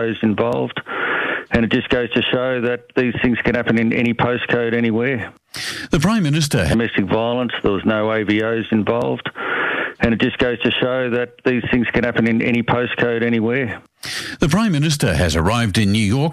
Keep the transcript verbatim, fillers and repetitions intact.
involved. And it just goes to show that these things can happen in any postcode anywhere. The Prime Minister... Domestic violence, there was no A V Os involved. And it just goes to show that these things can happen in any postcode anywhere. The Prime Minister has arrived in New York